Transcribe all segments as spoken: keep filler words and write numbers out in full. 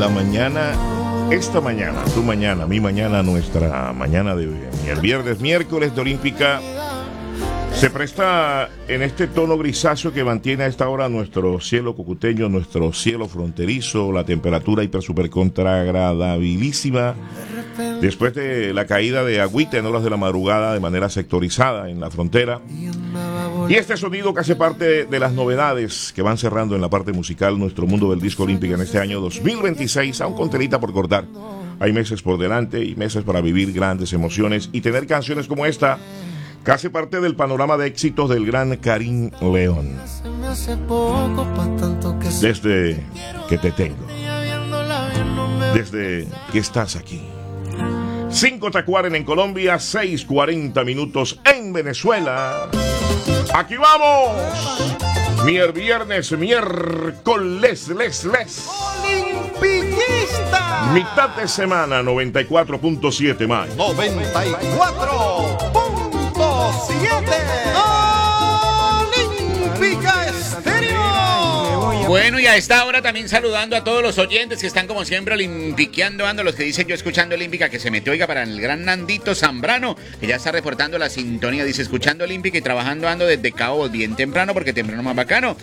la mañana, esta mañana, tu mañana, mi mañana, nuestra mañana de el viernes, miércoles de Olímpica, se presta en este tono grisáceo que mantiene a esta hora nuestro cielo cucuteño, nuestro cielo fronterizo, la temperatura hiper super contra agradabilísima, después de la caída de agüita en horas de la madrugada de manera sectorizada en la frontera. Y este sonido que hace parte de las novedades que van cerrando en la parte musical nuestro mundo del disco olímpico en este año dos mil veintiséis, aún con telita por cortar. Hay meses por delante y meses para vivir grandes emociones y tener canciones como esta, que hace parte del panorama de éxitos del gran Karim León. Desde que te tengo, desde que estás aquí. cinco Tacuaren en Colombia, seis cuarenta minutos en Venezuela. ¡Aquí vamos! Mier viernes, miércoles, les, les. ¡Olimpicista! Mitad de semana, noventa y cuatro punto siete más. noventa y cuatro punto siete. Olímpica Estéreo. Bueno, y a esta hora también saludando a todos los oyentes que están como siempre olimpiqueando, ando, los que dicen yo escuchando Olímpica, que se metió, oiga, para el gran Nandito Zambrano, que ya está reportando la sintonía, dice escuchando Olímpica y trabajando ando desde Cabo bien temprano, porque temprano más bacano.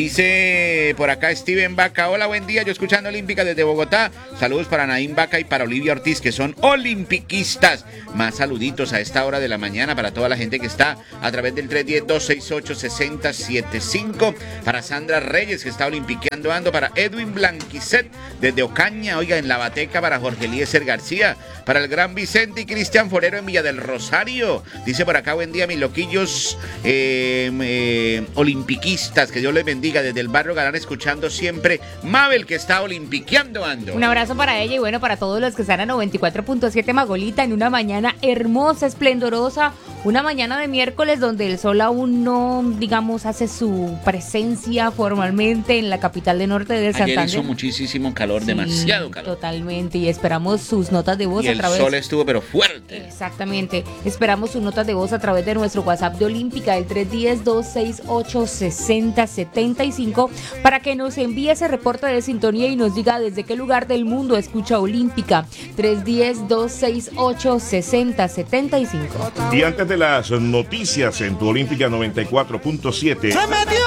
Dice por acá Steven Vaca, hola, buen día, yo escuchando Olímpica desde Bogotá. Saludos para Naim Vaca y para Olivia Ortiz, que son olimpiquistas. Más saluditos a esta hora de la mañana para toda la gente que está a través del tres uno cero, dos seis ocho, seis cero siete cinco. Para Sandra Reyes, que está olimpiqueando ando, para Edwin Blanquicet desde Ocaña, oiga, en la bateca, para Jorge Eliezer García, para el gran Vicente y Cristian Forero en Villa del Rosario. Dice por acá, buen día, mis loquillos eh, eh, olimpiquistas, que Dios les bendiga, desde el barrio Galán, escuchando siempre Mabel, que está olimpiqueando ando. Un abrazo para ella y bueno, para todos los que están a noventa y cuatro punto siete Magolita, en una mañana hermosa, esplendorosa, una mañana de miércoles donde el sol aún no, digamos, hace su presencia formalmente en la capital de norte de Santander. Ayer hizo muchísimo calor, sí, demasiado calor. Totalmente, y esperamos sus notas de voz y a el través... sol estuvo pero fuerte. Exactamente, esperamos sus notas de voz a través de nuestro WhatsApp de Olímpica, el tres uno cero, dos seis ocho, seis cero siete cinco, para que nos envíe ese reporte de sintonía y nos diga desde qué lugar del mundo escucha Olímpica. tres uno cero, dos seis ocho, seis cero siete cinco. Y antes de las noticias en tu Olímpica noventa y cuatro punto siete, ¡se metió!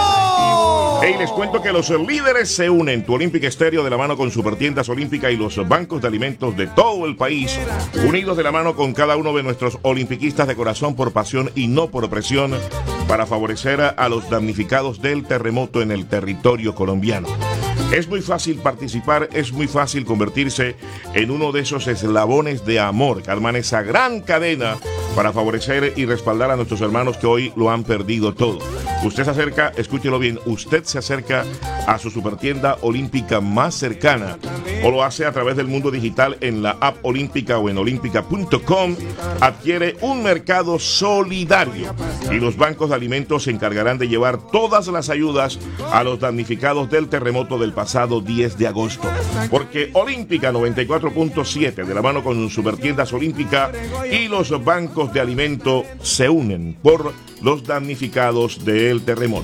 Hey, les cuento que los líderes se unen, tu Olímpica Estéreo, de la mano con Supertiendas Olímpica y los bancos de alimentos de todo el país, unidos de la mano con cada uno de nuestros olimpiquistas de corazón, por pasión y no por presión, para favorecer a los damnificados del terremoto en el territorio colombiano. Es muy fácil participar, es muy fácil convertirse en uno de esos eslabones de amor que arman esa gran cadena para favorecer y respaldar a nuestros hermanos que hoy lo han perdido todo. Usted se acerca, escúchelo bien, usted se acerca a su supertienda olímpica más cercana o lo hace a través del mundo digital en la app Olímpica o en olímpica punto com, adquiere un mercado solidario y los bancos de alimentos se encargarán de llevar todas las ayudas a los damnificados del terremoto del pasado diez de agosto. Porque Olímpica noventa y cuatro punto siete, de la mano con Supertiendas Olímpica y los bancos de alimento, se unen por los damnificados del terremoto.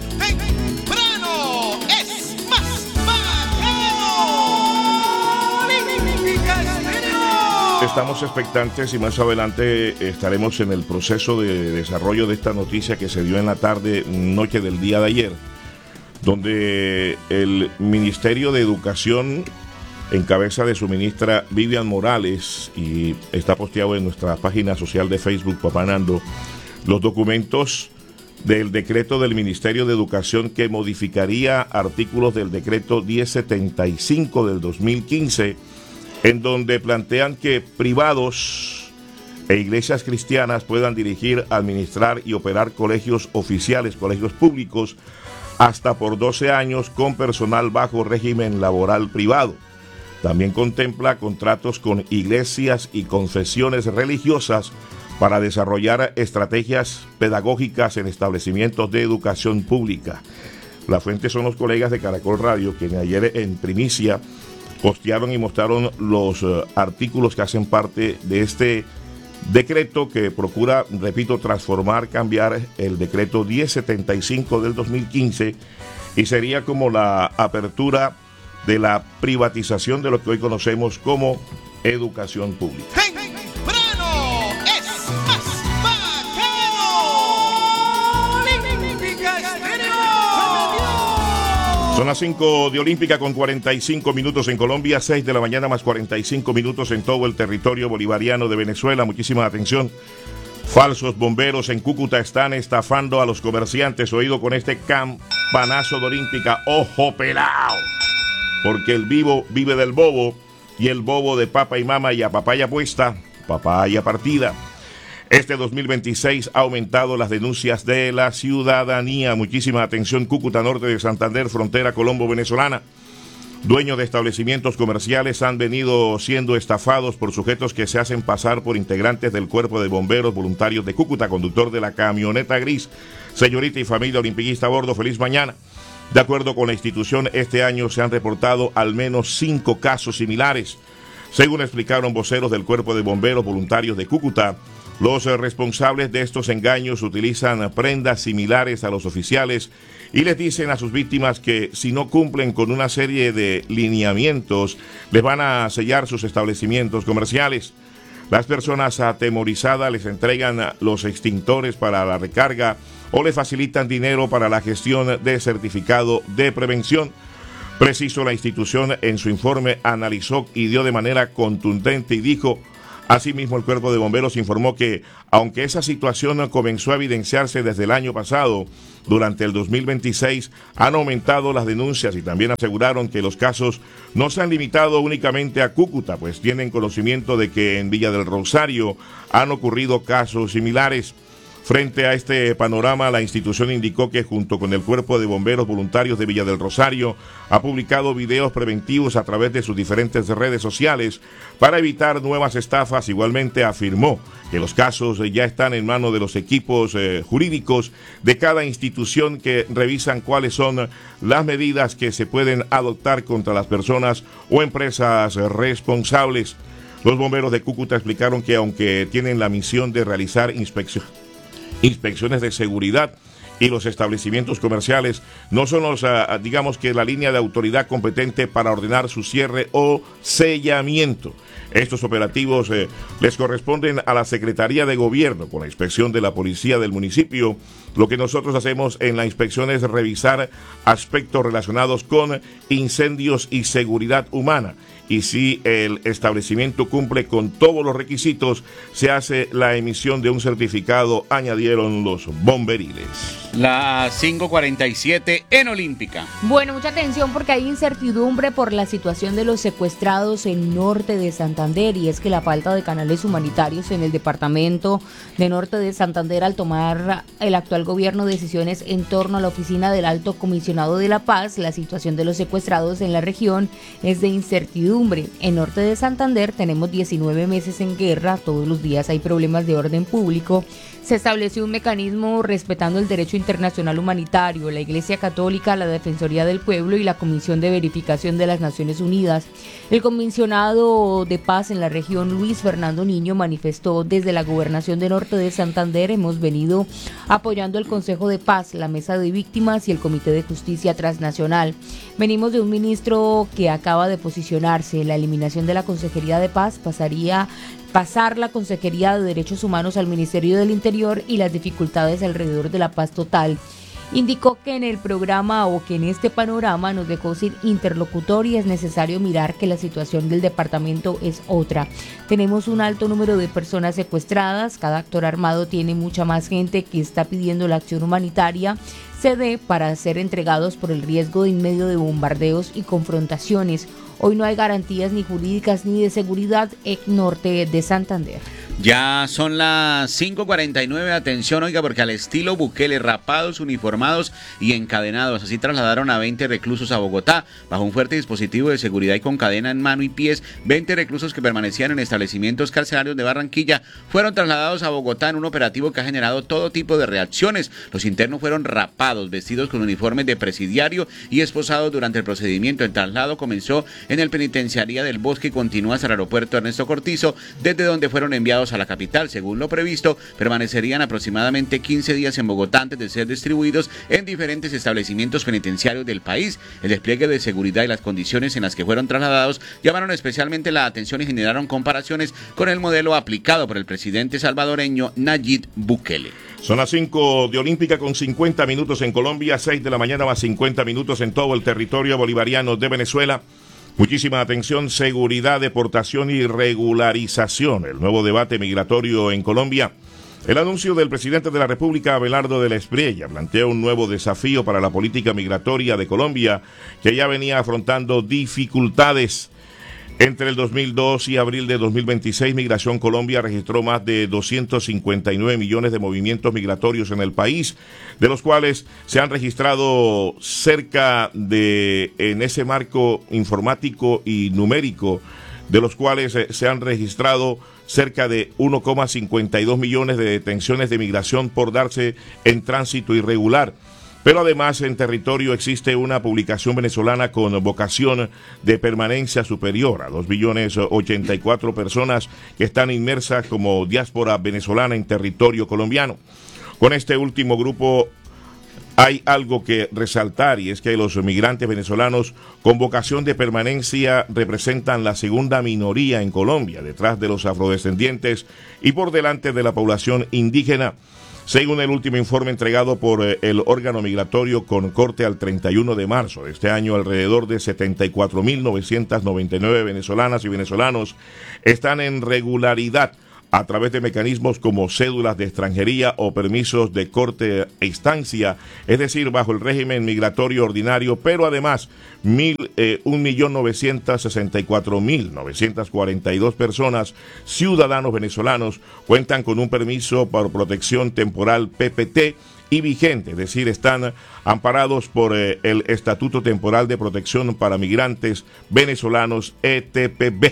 ¡Temprano es más bacano! ¡Olímpica Estéreo! Estamos expectantes y más adelante estaremos en el proceso de desarrollo de esta noticia que se dio en la tarde, noche del día de ayer, donde el Ministerio de Educación, en cabeza de su ministra Vivian Morales, y está posteado en nuestra página social de Facebook, Papá Nando, los documentos del decreto del Ministerio de Educación que modificaría artículos del decreto diez setenta y cinco del dos mil quince, en donde plantean que privados e iglesias cristianas puedan dirigir, administrar y operar colegios oficiales, colegios públicos, hasta por doce años con personal bajo régimen laboral privado. También contempla contratos con iglesias y confesiones religiosas para desarrollar estrategias pedagógicas en establecimientos de educación pública. La fuente son los colegas de Caracol Radio, quienes ayer en primicia postearon y mostraron los uh, artículos que hacen parte de este decreto que procura, repito, transformar, cambiar el decreto diez setenta y cinco del dos mil quince, y sería como la apertura de la privatización de lo que hoy conocemos como educación pública. Temprano es más bacano. Olímpica Estéreo. Son las cinco de Olímpica con cuarenta y cinco minutos en Colombia, seis de la mañana más cuarenta y cinco minutos en todo el territorio bolivariano de Venezuela. Muchísima atención. Falsos bomberos en Cúcuta están estafando a los comerciantes. Oído con este campanazo de Olímpica. ¡Ojo pelao! Porque el vivo vive del bobo y el bobo de papa y mama y a papaya puesta, papaya partida. Este dos mil veintiséis ha aumentado las denuncias de la ciudadanía. Muchísima atención. Cúcuta Norte de Santander, frontera colombo-venezolana. Dueños de establecimientos comerciales han venido siendo estafados por sujetos que se hacen pasar por integrantes del Cuerpo de Bomberos Voluntarios de Cúcuta. Conductor de la camioneta gris, señorita y familia olimpiquista a bordo, feliz mañana. De acuerdo con la institución, este año se han reportado al menos cinco casos similares. Según explicaron voceros del Cuerpo de Bomberos Voluntarios de Cúcuta, los responsables de estos engaños utilizan prendas similares a los oficiales y les dicen a sus víctimas que si no cumplen con una serie de lineamientos, les van a sellar sus establecimientos comerciales. Las personas atemorizadas les entregan los extintores para la recarga o les facilitan dinero para la gestión de certificado de prevención. Preciso, la institución en su informe analizó y dio de manera contundente y dijo: asimismo, el Cuerpo de Bomberos informó que, aunque esa situación comenzó a evidenciarse desde el año pasado, durante el dos mil veintiséis han aumentado las denuncias y también aseguraron que los casos no se han limitado únicamente a Cúcuta, pues tienen conocimiento de que en Villa del Rosario han ocurrido casos similares. Frente a este panorama, la institución indicó que junto con el Cuerpo de Bomberos Voluntarios de Villa del Rosario ha publicado videos preventivos a través de sus diferentes redes sociales para evitar nuevas estafas. Igualmente afirmó que los casos ya están en manos de los equipos eh, jurídicos de cada institución que revisan cuáles son las medidas que se pueden adoptar contra las personas o empresas responsables. Los bomberos de Cúcuta explicaron que aunque tienen la misión de realizar inspecciones inspecciones de seguridad y los establecimientos comerciales no son los, uh, digamos que la línea de autoridad competente para ordenar su cierre o sellamiento. Estos operativos eh, les corresponden a la Secretaría de Gobierno con la inspección de la policía del municipio. Lo que nosotros hacemos en la inspección es revisar aspectos relacionados con incendios y seguridad humana. Y si el establecimiento cumple con todos los requisitos, se hace la emisión de un certificado, añadieron los bomberiles. Las cinco cuarenta y siete en Olímpica. Bueno, mucha atención porque hay incertidumbre por la situación de los secuestrados en norte de Santander, y es que la falta de canales humanitarios en el departamento de norte de Santander al tomar el actual gobierno decisiones en torno a la oficina del Alto Comisionado de la Paz, la situación de los secuestrados en la región es de incertidumbre. En norte de Santander tenemos diecinueve meses en guerra, todos los días hay problemas de orden público. Se estableció un mecanismo respetando el derecho internacional humanitario, la Iglesia Católica, la Defensoría del Pueblo y la Comisión de Verificación de las Naciones Unidas. El comisionado de paz en la región, Luis Fernando Niño, manifestó: desde la Gobernación de Norte de Santander hemos venido apoyando el Consejo de Paz, la Mesa de Víctimas y el Comité de Justicia Transnacional. Venimos de un ministro que acaba de posicionarse. La eliminación de la Consejería de Paz pasaría pasar la Consejería de Derechos Humanos al Ministerio del Interior y las dificultades alrededor de la paz total. Indicó que en el programa o que en este panorama nos dejó sin interlocutor y es necesario mirar que la situación del departamento es otra. Tenemos un alto número de personas secuestradas, cada actor armado tiene mucha más gente que está pidiendo la acción humanitaria se dé para ser entregados por el riesgo de en medio de bombardeos y confrontaciones. Hoy no hay garantías ni jurídicas ni de seguridad en norte de Santander. Ya son las cinco cuarenta y nueve, atención, oiga, porque al estilo Bukele, rapados, uniformados y encadenados, así trasladaron a veinte reclusos a Bogotá, bajo un fuerte dispositivo de seguridad y con cadena en mano y pies. veinte reclusos que permanecían en establecimientos carcelarios de Barranquilla fueron trasladados a Bogotá en un operativo que ha generado todo tipo de reacciones. Los internos fueron rapados, trasladados vestidos con uniformes de presidiario y esposados durante el procedimiento. El traslado comenzó en el penitenciaría del Bosque y continúa hasta el aeropuerto Ernesto Cortizo, desde donde fueron enviados a la capital. Según lo previsto, permanecerían aproximadamente quince días en Bogotá antes de ser distribuidos en diferentes establecimientos penitenciarios del país. El despliegue de seguridad y las condiciones en las que fueron trasladados llamaron especialmente la atención y generaron comparaciones con el modelo aplicado por el presidente salvadoreño Nayib Bukele. Son las cinco de Olímpica con cincuenta minutos en Colombia, seis de la mañana más cincuenta minutos en todo el territorio bolivariano de Venezuela. Muchísima atención, seguridad, deportación y regularización. El nuevo debate migratorio en Colombia. El anuncio del presidente de la República, Abelardo de la Espriella, plantea un nuevo desafío para la política migratoria de Colombia, que ya venía afrontando dificultades. Entre el dos mil dos y abril de dos mil veintiséis, Migración Colombia registró más de doscientos cincuenta y nueve millones de movimientos migratorios en el país, de los cuales se han registrado cerca de, en ese marco informático y numérico, de los cuales eh, se han registrado cerca de uno coma cincuenta y dos millones de detenciones de migración por darse en tránsito irregular. Pero además en territorio existe una publicación venezolana con vocación de permanencia superior a dos millones ochenta y cuatro personas que están inmersas como diáspora venezolana en territorio colombiano. Con este último grupo hay algo que resaltar, y es que los migrantes venezolanos con vocación de permanencia representan la segunda minoría en Colombia, detrás de los afrodescendientes y por delante de la población indígena. Según el último informe entregado por eh, el órgano migratorio con corte al treinta y uno de marzo de este año, alrededor de setenta y cuatro mil novecientas noventa y nueve venezolanas y venezolanos están en regularidad a través de mecanismos como cédulas de extranjería o permisos de corte e instancia, es decir, bajo el régimen migratorio ordinario, pero además mil, eh, un millón novecientos sesenta y cuatro mil novecientas cuarenta y dos personas, ciudadanos venezolanos, cuentan con un permiso por protección temporal P P T y vigente, es decir, están amparados por eh, el Estatuto Temporal de Protección para Migrantes Venezolanos, E T P B,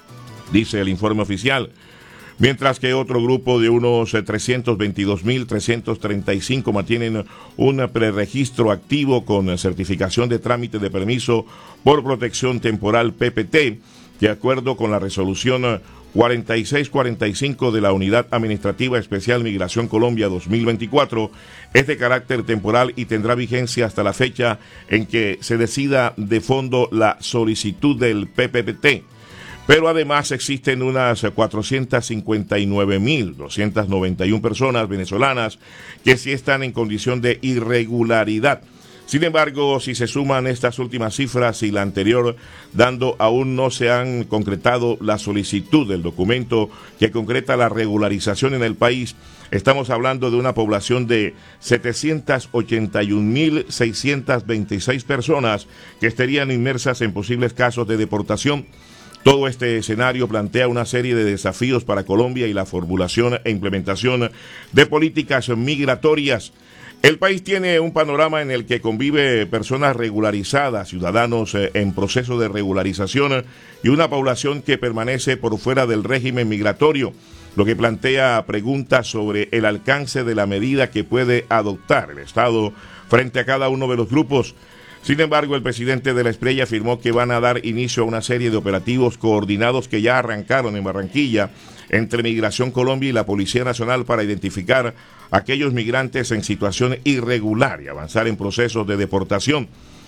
dice el informe oficial. Mientras que otro grupo de unos trescientos veintidós mil trescientos treinta y cinco mantienen un preregistro activo con certificación de trámite de permiso por protección temporal P P T, de acuerdo con la resolución cuarenta y seis cuarenta y cinco de la Unidad Administrativa Especial Migración Colombia dos mil veinticuatro, es de carácter temporal y tendrá vigencia hasta la fecha en que se decida de fondo la solicitud del P P T. Pero además existen unas cuatrocientas cincuenta y nueve mil doscientas noventa y una personas venezolanas que sí están en condición de irregularidad. Sin embargo, si se suman estas últimas cifras y la anterior, dando aún no se han concretado la solicitud del documento que concreta la regularización en el país, estamos hablando de una población de setecientas ochenta y un mil seiscientas veintiséis personas que estarían inmersas en posibles casos de deportación. Todo este escenario plantea una serie de desafíos para Colombia y la formulación e implementación de políticas migratorias. El país tiene un panorama en el que convive personas regularizadas, ciudadanos eh, en proceso de regularización y una población que permanece por fuera del régimen migratorio, lo que plantea preguntas sobre el alcance de la medida que puede adoptar el Estado frente a cada uno de los grupos. Sin embargo, el presidente de la Espriella afirmó que van a dar inicio a una serie de operativos coordinados que ya arrancaron en Barranquilla entre Migración Colombia y la Policía Nacional para identificar a aquellos migrantes en situación irregular y avanzar en procesos de deportación.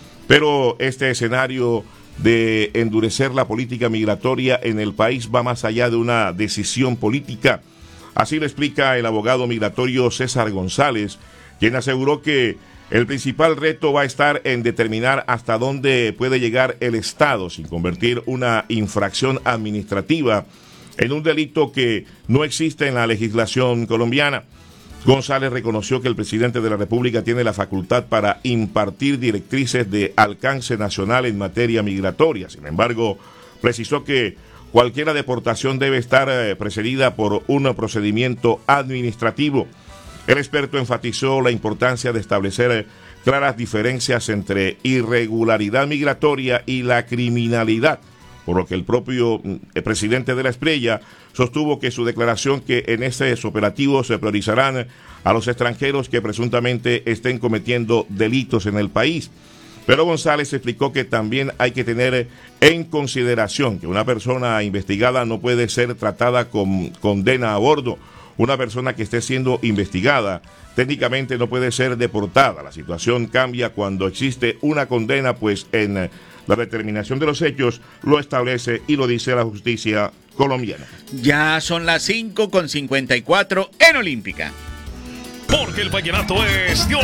Pero este escenario de endurecer la política migratoria en el país va más allá de una decisión política. Así lo explica el abogado migratorio César González, quien aseguró que el principal reto va a estar en determinar hasta dónde puede llegar el Estado sin convertir una infracción administrativa en un delito que no existe en la legislación colombiana. González reconoció que el presidente de la República tiene la facultad para impartir directrices de alcance nacional en materia migratoria. Sin embargo, precisó que cualquier deportación debe estar eh, precedida por un procedimiento administrativo. El experto enfatizó la importancia de establecer claras diferencias entre irregularidad migratoria y la criminalidad, por lo que el propio el presidente de la Espriella sostuvo que su declaración que en estos operativos se priorizarán a los extranjeros que presuntamente estén cometiendo delitos en el país. Pero González explicó que también hay que tener en consideración que una persona investigada no puede ser tratada con condena a bordo. Una persona que esté siendo investigada técnicamente no puede ser deportada. La situación cambia cuando existe una condena, pues en la determinación de los hechos lo establece y lo dice la justicia colombiana. Ya son las cinco con cincuenta y cuatro en Olímpica. Porque el vallenato es de Olímpica.